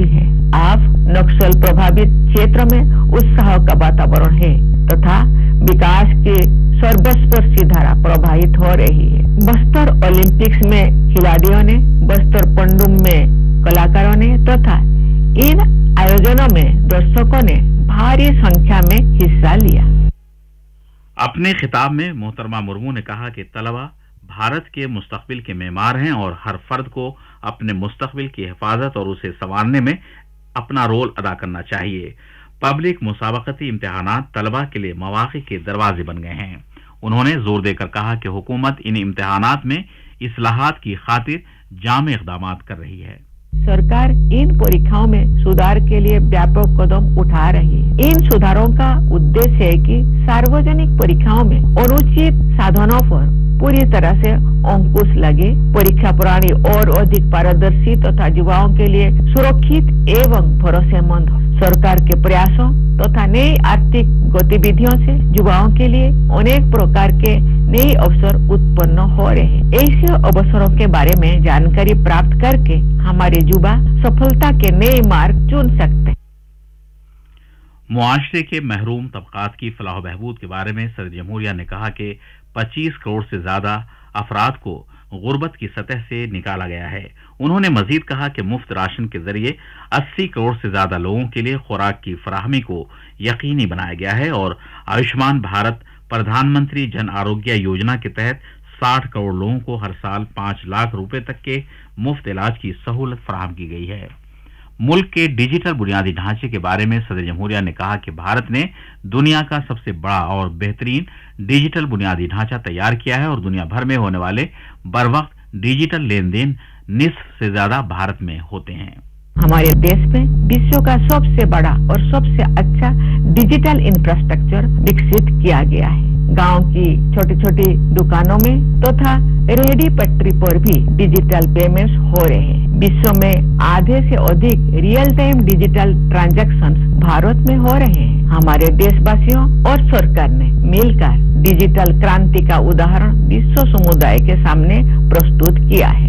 भी है। अब नक्सल प्रभावित क्षेत्र में उत्साह का वातावरण है तथा विकास की सर्वस्पर्शी धारा प्रवाहित हो रही है। बस्तर ओलंपिक्स में खिलाड़ियों ने, बस्तर पंडुम में कलाकारों ने तथा इन आयोजनों में दर्शकों ने भारी संख्या में हिस्सा लिया। अपने खिताब में मोहतरमा मुर्मू ने कहा कि तलबा भारत के मुस्तकबिल के मेमार हैं और हर फर्द को अपने मुस्तकबिल की हिफाजत और उसे संवारने में अपना रोल अदा करना चाहिए। पब्लिक मुसाबकती इम्तिहानात तलबा के लिए मौक़े के दरवाजे बन गए हैं। उन्होंने जोर देकर कहा कि हुकूमत इन इम्तिहानात में इस्लाहात की खातिर जामे इक़दामात कर रही है। सरकार इन परीक्षाओं में सुधार के लिए व्यापक कदम उठा रही है। इन सुधारों का उद्देश्य है कि सार्वजनिक परीक्षाओं में अनुचित साधनों पर पूरी तरह से अंकुश लगे, परीक्षा प्रणाली और अधिक पारदर्शी तथा युवाओं के लिए सुरक्षित एवं भरोसेमंद हो। सरकार के प्रयासों तथा नई आर्थिक गतिविधियों से युवाओं के लिए अनेक प्रकार के नए अवसर उत्पन्न हो रहे हैं। ऐसे अवसरों के बारे में जानकारी प्राप्त करके हमारे युवा सफलता के नए मार्ग चुन सकते हैं। मुआशरे के महरूम तबकात की फलाह बहबूद के बारे में सदर जमहूरिया ने कहा कि 25 करोड़ से ज्यादा अफराद को गुर्बत की सतह से निकाला गया है। उन्होंने मजीद कहा कि मुफ्त राशन के जरिए 80 करोड़ से ज्यादा लोगों के लिए खुराक की फराहमी को यकीनी बनाया गया है और आयुष्मान भारत प्रधानमंत्री जन आरोग्य योजना के तहत 60 करोड़ लोगों को हर साल 5 लाख रुपए तक के मुफ्त इलाज की सहूलत फराहम की गई है। मुल्क के डिजिटल बुनियादी ढांचे के बारे में सदर जमहूरिया ने कहा कि भारत ने दुनिया का सबसे बड़ा और बेहतरीन डिजिटल बुनियादी ढांचा तैयार किया है और दुनिया भर में होने वाले बरवक्त डिजिटल लेन देन निस्फ से ज्यादा भारत में होते हैं। हमारे देश में विश्व का सबसे बड़ा और सबसे अच्छा डिजिटल इंफ्रास्ट्रक्चर विकसित किया गया है। गांव की छोटी छोटी दुकानों में तथा रेहड़ी पटरी पर भी डिजिटल पेमेंट्स हो रहे हैं। विश्व में आधे से अधिक real time digital transactions Bharat में हो रहे हैं। हमारे देशवासियों और सरकार ने मिलकर डिजिटल क्रांति का उदाहरण विश्व समुदाय के सामने प्रस्तुत किया है।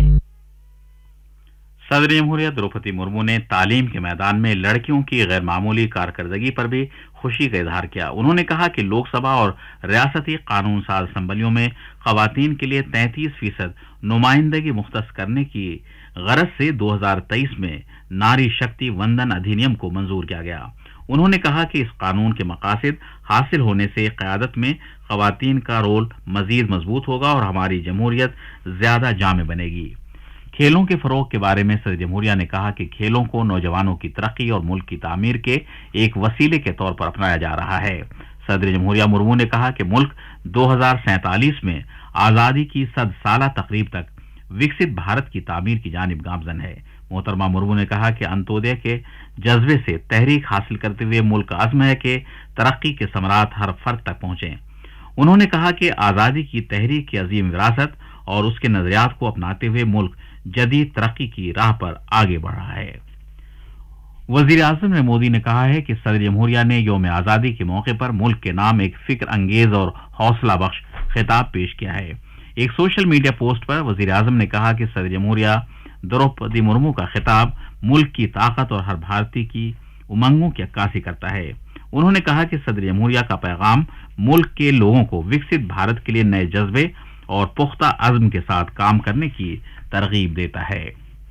सदर जमहूरिया द्रौपदी मुर्मू ने तालीम के मैदान में लड़कियों की गैर मामूली कारकर्दगी पर भी खुशी का इजहार किया। उन्होंने कहा कि लोकसभा और रियासती कानून साज असम्बलियों में खवातीन के लिए 33% नुमाइंदगी मुख्तस करने की गरज से 2023 में नारी शक्ति वंदन अधिनियम को मंजूर किया गया। उन्होंने कहा कि इस कानून के मकासद हासिल होने से क़यादत में खवातीन का रोल मजीद मजबूत होगा और हमारी जमहूरियत ज्यादा जामे बनेगी। खेलों के फरोग के बारे में सदर जमहूरिया ने कहा कि खेलों को नौजवानों की तरक्की और मुल्क की तामीर के एक वसीले के तौर पर अपनाया जा रहा है। सदर जमहूरिया मुर्मू ने कहा कि मुल्क 2047 में आज़ादी की 100 साला तकरीब तक विकसित भारत की तामीर की जानिब गामजन है। मोहतरमा मुर्मू ने कहा कि अंत्योदय के जज्बे से तहरीक हासिल करते हुए मुल्क का अज़्म है कि तरक्की के समरात हर फर्द तक पहुंचे। उन्होंने कहा कि आज़ादी की तहरीक की अजीम विरासत और उसके नजरियात को अपनाते हुए मुल्क जदीद तरक्की की राह पर आगे बढ़ रहा है। वजीर आजम नरेंद्र मोदी ने कहा है कि सदर जमहूरिया ने यौम आज़ादी के मौके पर मुल्क के नाम एक फिक्र अंगेज और हौसला बख्श खिताब पेश किया है। एक सोशल मीडिया पोस्ट पर वजीर आजम ने कहा कि सदर जमहूरिया द्रौपदी मुर्मू का खिताब मुल्क की ताकत और हर भारतीय की उमंगों की अक्कासी करता है। उन्होंने कहा कि सदर जमहूरिया का पैगाम मुल्क के लोगों को विकसित भारत के लिए नए जज्बे और पुख्ता अज़्म के साथ काम करने की तरगीब देता है।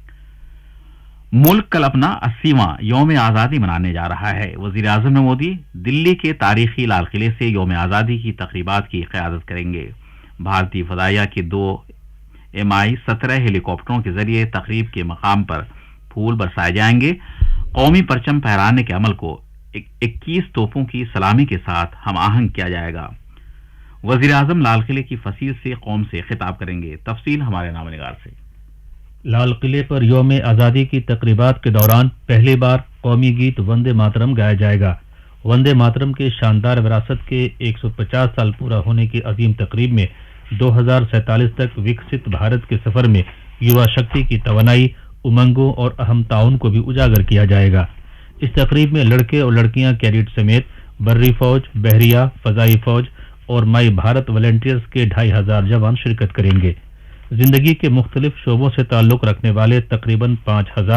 मुल्क कल अपना 80वां यौम आज़ादी मनाने जा रहा है। वजीर आज़म नरेंद्र मोदी दिल्ली के तारीखी लाल किले से यौम आज़ादी की तकरीबात की क़यादत करेंगे। भारतीय फदाइया के 2 Mi-17 हेलीकॉप्टरों के जरिए तकरीब के मकाम पर फूल बरसाए जाएंगे। कौमी परचम फहराने के अमल को 21 तोपों की सलामी के साथ हम आहंग किया जाएगा। वजीर आजम लाल किले की फसील से कौम से खिताब करेंगे। तफसील हमारे नामनिगार से। लाल किले पर यौम आज़ादी की तकरीबात के दौरान पहली बार कौमी गीत वंदे मातरम गाया जाएगा। वंदे मातरम के शानदार विरासत के 150 साल पूरा होने की अजीम तकरीब में 2047 तक विकसित भारत के सफर में युवा शक्ति की तवानाई, उमंगों और अहम ताउन को भी उजागर किया जाएगा। इस तकरीब में लड़के और लड़कियां कैडेट समेत बर्री फौज, बहरिया, फजाई फौज और माई भारत वॉलंटियर्स के 2500 जवान शिरकत करेंगे। जिंदगी के मुख्तलिफ शोबों से ताल्लुक रखने वाले तकरीबन 5000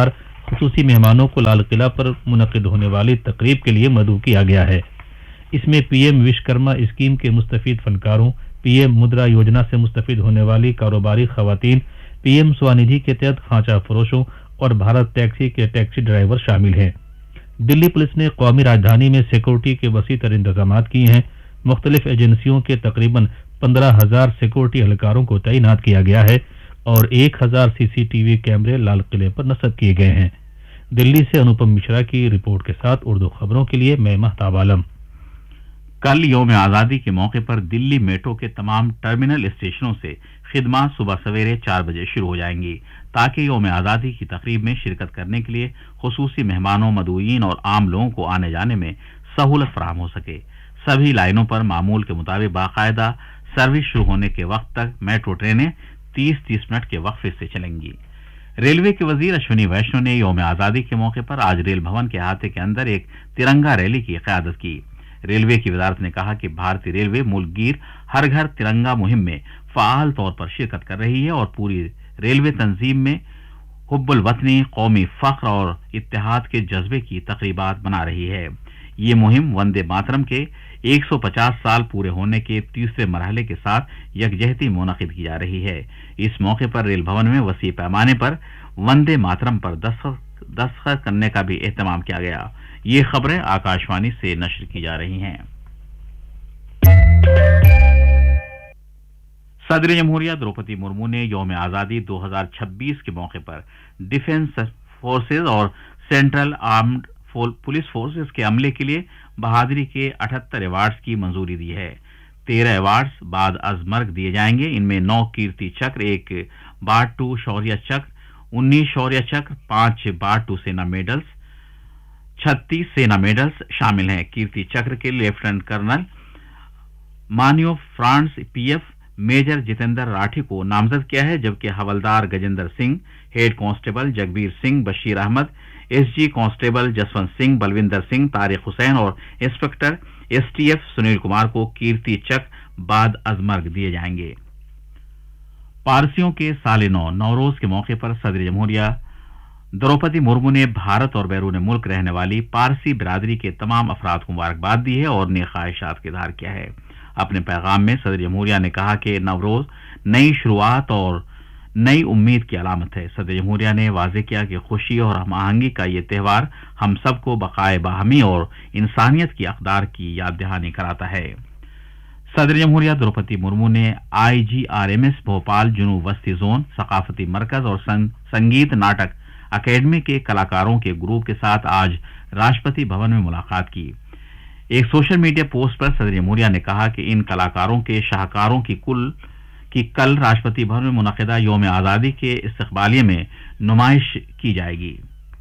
خصوصی مہمانوں کو لال قلعہ پر منعقد ہونے والی تقریب کے لیے مدعو کیا گیا ہے۔ اس میں پی ایم وشکرما اسکیم کے مستفید فنکاروں، پی ایم مدرا یوجنا سے مستفید ہونے والی کاروباری خواتین، پی ایم سوانیدھی کے تحت خانچہ فروشوں اور بھارت ٹیکسی کے ٹیکسی ڈرائیور شامل ہیں۔ دلی پولیس نے قومی راجدھانی میں سیکورٹی کے وسیع تر انتظامات کیے ہیں۔ مختلف ایجنسیوں کے تقریباً 15,000 سیکورٹی اہلکاروں کو تعینات کیا گیا ہے اور 1,000 سی سی ٹی وی کیمرے لال قلعے پر نصب کیے گئے ہیں۔ دلی سے انوپم مشرا کی رپورٹ کے ساتھ اردو خبروں کے لیے میں مہتاب عالم۔ کل یوم آزادی کے موقع پر دلی میٹرو کے تمام ٹرمینل اسٹیشنوں سے خدمات صبح سویرے 4 بجے شروع ہو جائیں گی تاکہ یوم آزادی کی تقریب میں شرکت کرنے کے لیے خصوصی مہمانوں، مدعوئین اور عام لوگوں کو آنے جانے میں سہولت فراہم ہو سکے۔ سبھی لائنوں پر معمول کے مطابق باقاعدہ سروس شروع ہونے کے وقت تک میٹرو ٹرینیں 30-30 منٹ کے وقفے سے چلیں گی۔ ریلوے کے وزیر اشونی ویشنو نے یوم آزادی کے موقع پر آج ریل بھون کے احاطے کے اندر ایک ترنگا ریلی کی قیادت کی۔ ریلوے کی وزارت نے کہا کہ بھارتی ریلوے ملک گیر ہر گھر ترنگا مہم میں فعال طور پر شرکت کر رہی ہے اور پوری ریلوے تنظیم میں حب الوطنی، قومی فخر اور اتحاد کے جذبے کی تقریبات بنا رہی ہے۔ یہ مہم وندے ماترم کے 150 سال پورے ہونے کے تیسرے مرحلے کے ساتھ یکجہتی منعقد کی جا رہی ہے۔ اس موقع پر ریل بھون میں وسیع پیمانے پر وندے ماترم پر دستخط کرنے کا بھی اہتمام کیا گیا۔ یہ خبریں آکاشوانی سے نشر کی جا رہی ہیں۔ صدر جمہوریہ دروپدی مرمو نے یوم آزادی 2026 کے موقع پر ڈیفنس فورسز اور سینٹرل آرمڈ پولیس فورسز کے عملے کے لیے بہادری کے 78 ایوارڈز کی منظوری دی ہے۔ 13 ایوارڈز بعد از مرگ دیے جائیں گے۔ ان میں 9 کیرتی چکر، 1 بار-2 شوریہ چکر، 19 شوریہ چکر، 5 بار-2 سینا میڈلز، 36 سینا میڈلز شامل ہیں۔ کیرتی چکر کے lieutenant colonel مانیو France P F major Jitendra Rathee کو نامزد کیا ہے، جبکہ حولدار گجندر Singh, head constable جگبیر Singh, Bashir Ahmad, S G constable Jaswant Singh, بلوندر سنگھ، طارق حسین اور inspector S T F Sunil Kumar کو کیرتی چکر بعد از مرگ دیے جائیں گے۔ پارسیوں کے سال نو نوروز کے موقع پر صدر جمہوریہ دروپدی مرمو نے بھارت اور بیرون ملک رہنے والی پارسی برادری کے تمام افراد کو مبارکباد دی ہے اور نیک خواہشات کا اظہار کیا ہے۔ اپنے پیغام میں صدر جمہوریہ نے کہا کہ نوروز نئی شروعات اور نئی امید کی علامت ہے۔ صدر جمہوریہ نے واضح کیا کہ خوشی اور ہم آہنگی کا یہ تہوار ہم سب کو بقائے باہمی اور انسانیت کی اقدار کی یاد دہانی کراتا ہے۔ صدر جمہوریہ دروپدی مرمو نے آئی جی آر ایم ایس بھوپال جنوب وسطی زون ثقافتی مرکز اور سنگیت ناٹک اکیڈمی کے کلاکاروں کے گروپ کے ساتھ آج راشٹرپتی بھون میں ملاقات کی۔ ایک سوشل میڈیا پوسٹ پر صدر جمہوریہ نے کہا کہ ان کلاکاروں کے شاہکاروں کی کل راشٹرپتی بھون میں منعقدہ یوم آزادی کے استقبالیے میں نمائش کی جائے گی۔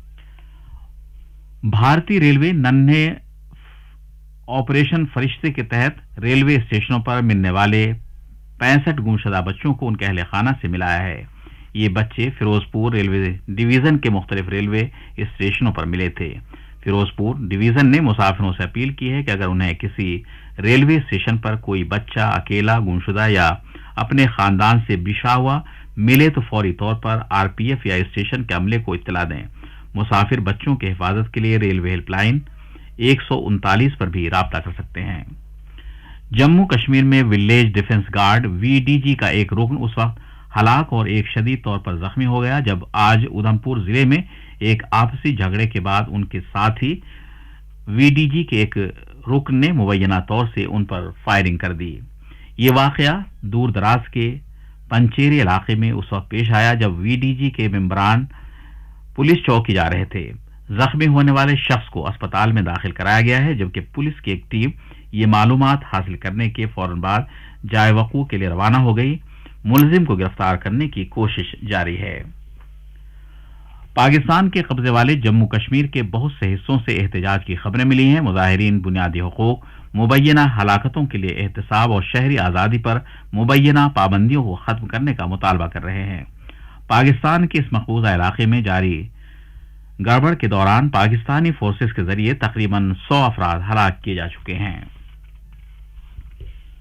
بھارتی ریلوے ننھے آپریشن فرشتے کے تحت ریلوے اسٹیشنوں پر ملنے والے 65 گمشدہ بچوں کو ان کے اہل خانہ سے ملایا ہے۔ یہ بچے فیروزپور ریلوے ڈویژن کے مختلف ریلوے اسٹیشنوں پر ملے تھے۔ فیروزپور ڈویژن نے مسافروں سے اپیل کی ہے کہ اگر انہیں کسی ریلوے اسٹیشن پر کوئی بچہ اکیلا، گمشدہ یا اپنے خاندان سے بچھڑا ہوا ملے تو فوری طور پر آر پی ایف یا اسٹیشن کے عملے کو اطلاع دیں۔ مسافر بچوں کی حفاظت کے لیے ریلوے ہیلپ لائن 139 پر بھی رابطہ کر سکتے ہیں۔ جموں کشمیر میں ولیج ڈیفنس گارڈ وی ڈی جی کا ایک رکن اس وقت ہلاک اور ایک شدید طور پر زخمی ہو گیا جب آج ادھمپور ضلع میں ایک آپسی جھگڑے کے بعد ان کے ساتھی وی ڈی جی کے ایک رکن نے مبینہ طور سے ان پر فائرنگ کر دی۔ یہ واقعہ دور دراز کے پنچیری علاقے میں اس وقت پیش آیا جب وی ڈی جی کے ممبران پولیس چوکی جا رہے تھے۔ زخمی ہونے والے شخص کو اسپتال میں داخل کرایا گیا ہے جبکہ پولیس کی ایک ٹیم یہ معلومات حاصل کرنے کے فوراً بعد جائے وقوع کے لیے روانہ ہو گئی۔ ملزم کو گرفتار کرنے کی کوشش جاری ہے۔ پاکستان کے قبضے والے جموں کشمیر کے بہت سے حصوں سے احتجاج کی خبریں ملی ہیں۔ مظاہرین بنیادی حقوق، مبینہ ہلاکتوں کے لیے احتساب اور شہری آزادی پر مبینہ پابندیوں کو ختم کرنے کا مطالبہ کر رہے ہیں۔ پاکستان کے اس مقبوضہ علاقے میں جاری گڑبڑ کے دوران پاکستانی فورسز کے ذریعے تقریباً 100 افراد ہلاک کیے جا چکے ہیں۔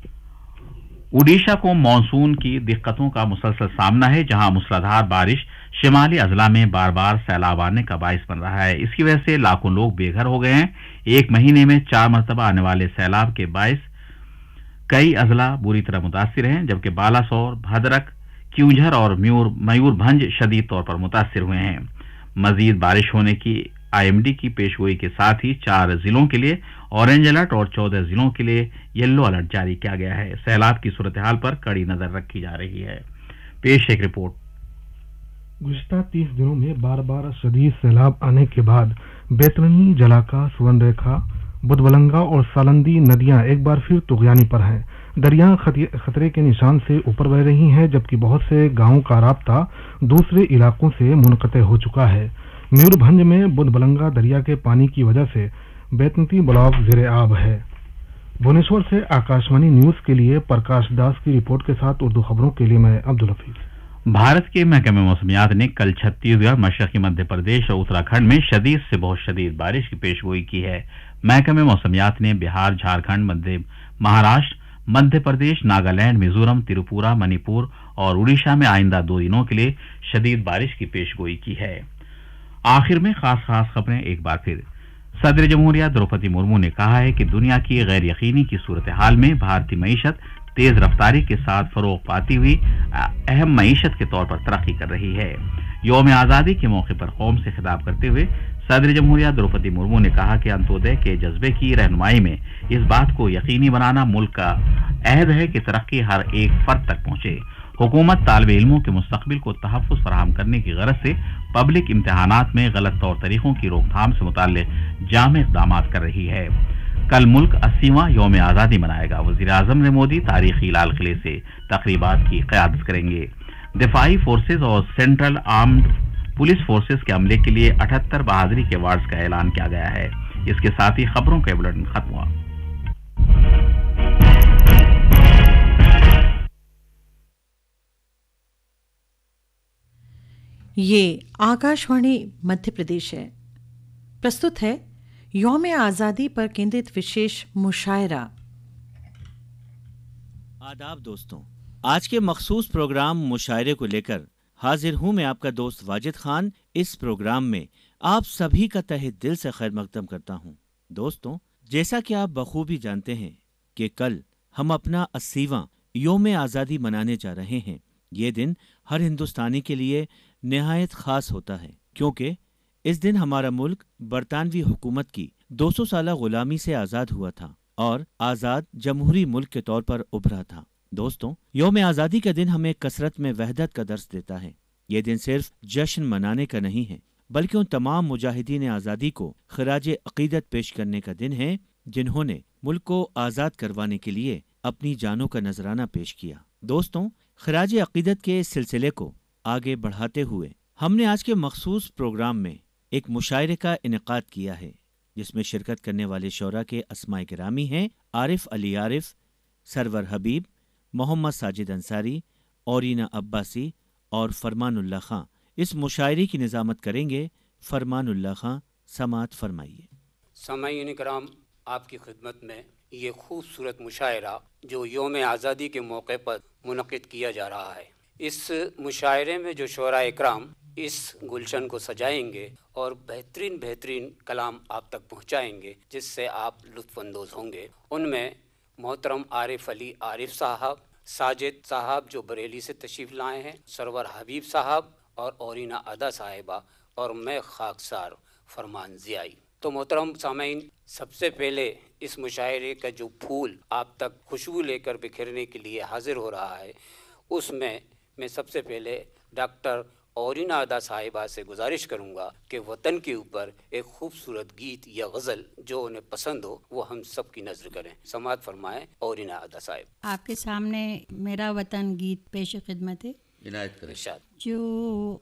اڈیشہ کو مانسون کی دقتوں کا مسلسل سامنا ہے، جہاں موسلادھار بارش शिमाली अजला में बार बार सैलाब आने का बाइस बन रहा है। इसकी वजह से लाखों लोग बेघर हो गए हैं। एक महीने में 4 मरतबा आने वाले सैलाब के बाइस कई अजला बुरी तरह मुतासिर हैं, जबकि बालासोर, भद्रक, क्यूझर और मयूरभंज शदीद तौर पर मुतासिर हुए हैं। मजीद बारिश होने की आईएमडी की पेशगोई के साथ ही 4 जिलों के लिए ऑरेंज अलर्ट और 14 जिलों के लिए येलो अलर्ट जारी किया गया है। सैलाब की सूरत हाल पर कड़ी नजर रखी जा रही है। पेश एक रिपोर्ट। गुज़िश्ता 30 दिनों में बार बार शदीद सैलाब आने के बाद बैतरनी, जलाका, सुवर्णरेखा, बुधबलंगा और सालंदी नदियां एक बार फिर तुगयानी पर हैं। दरियां खतरे के निशान से ऊपर बह रही हैं, जबकि बहुत से गांवों का राब्ता दूसरे इलाकों से मुनक़ते हो चुका है। मयूरभंज में बुधबलंगा दरिया के पानी की वजह से बैतनती ब्लॉक ज़ेरे आब है। भुवनेश्वर से आकाशवाणी न्यूज के लिए प्रकाश दास की रिपोर्ट के साथ उर्दू खबरों के लिए मैं अब्दुल हफीज। भारत के महकमे मौसमियात ने कल छत्तीसगढ़, मशरकी मध्य प्रदेश और उत्तराखंड में शदीद से बहुत शदीद बारिश की पेशगोई की है। महकमे मौसमियात ने बिहार, झारखंड, महाराष्ट्र, मध्य प्रदेश, नागालैंड, मिजोरम, त्रिपुरा, मणिपुर और उड़ीसा में आइंदा 2 दिनों के लिए शदीद बारिश की पेशगोई की है। आखिर में खास खबरें एक बार फिर। सदर जमहूरिया द्रौपदी मुर्मू ने कहा है कि दुनिया की गैर यकीनी की सूरत हाल में भारतीय मईशत तेज रफ्तारी के साथ फरोग पाती हुई अहम मईशत के तौर पर तरक्की कर रही है। यौम आज़ादी के मौके पर कौम से खिताब करते हुए सदर जमहूरिया द्रौपदी मुर्मू ने कहा कि अंत्योदय के जज्बे की रहनुमाई में इस बात को यकीनी बनाना मुल्क का अहद है कि तरक्की हर एक फर्द तक पहुंचे। हुकूमत तालिब इल्मों के मुस्तकबिल को तहफ़्फ़ुज़ फराहम करने की गरज से पब्लिक इम्तिहानात में गलत तौर तरीकों की रोकथाम से मुताल्लिक़ जामे इक़दाम कर रही है। कल मुल्क 80वां यौम आज़ादी मनाएगा। वज़ीर आज़म ने मोदी तारीखी लाल किले से तक़रीबात की क़यादत करेंगे। दिफाई फोर्सेज और सेंट्रल आर्म्ड पुलिस फोर्सेज के अमले के लिए 78 बहादुरी के अवार्ड्स का ऐलान किया गया है। इसके साथ ही खबरों का बुलेटिन खत्म हुआ। ये आकाशवाणी मध्य प्रदेश है। प्रस्तुत है यौम आज़ादी पर केंद्रित विशेष मुशायरा। आदाब दोस्तों, आज के मखसूस प्रोग्राम मुशायरे को लेकर हाजिर हूं मैं आपका दोस्त वाजिद खान। इस प्रोग्राम में आप सभी का तहे दिल से खैर मकदम करता हूं। दोस्तों, जैसा कि आप बखूबी जानते हैं कि कल हम अपना 80वां यौम आज़ादी मनाने जा रहे हैं। ये दिन हर हिंदुस्तानी के लिए निहायत खास होता है, क्योंकि इस दिन हमारा मुल्क बरतानवी हुकूमत की 200 साला गुलामी से आज़ाद हुआ था और आज़ाद जमहूरी मुल्क के तौर पर उभरा था। दोस्तों, यौम आज़ादी का दिन हमें कसरत में वहदत का दर्स देता है। ये दिन सिर्फ जश्न मनाने का नहीं है, बल्कि उन तमाम मुजाहिदीन आज़ादी को खराज अक़ीदत पेश करने का दिन है जिन्होंने मुल्क को आज़ाद करवाने के लिए अपनी जानों का नजराना पेश किया। दोस्तों, खराज अक़ीदत के सिलसिले को आगे बढ़ाते हुए हमने आज के मखसूस प्रोग्राम में एक मुशायरे का इनेकाद किया है, जिसमें शिरकत करने वाले शौरा के अस्माए गिरामी हैं आरिफ अली आरिफ, सरवर हबीब, मोहम्मद साजिद अंसारी, औरीना अब्बासी और फरमानुल्लाह खां। इस मुशायरे की निज़ामत करेंगे फरमानुल्लाह खां। समात फरमाइए। सामाईन इकराम, आपकी खिदमत में ये खूबसूरत मुशायरा जो यौम आज़ादी के मौके पर मुनक़िद किया जा रहा है। इस मुशायरे में जो शोरा इकराम इस गुलशन को सजाएंगे और बेहतरीन कलाम आप तक पहुंचाएंगे, जिससे आप लुत्फ़अंदोज़ होंगे। उनमें मोहतरम आरिफ अली आरिफ साहब, साजिद साहब जो बरेली से तशरीफ़ लाए हैं, सरवर हबीब साहब और औरीना अदा साहिबा, और मैं खाकसार फरमान ज़ियाई। तो मोहतरम सामीन, सबसे पहले इस मुशायरे का जो फूल आप तक खुशबू लेकर बिखरने के लिए हाजिर हो रहा है, उसमें मैं सबसे पहले डॉक्टर औरीना अदा साहिबा से गुजारिश करूंगा कि वतन के ऊपर एक खूबसूरत गीत या गज़ल जो उन्हें पसंद हो वो हम सब की नज़र करें। समात फरमाएं औरीना अदा साहिब। आपके सामने मेरा वतन गीत पेश खिदमत है। इनायत करें। जो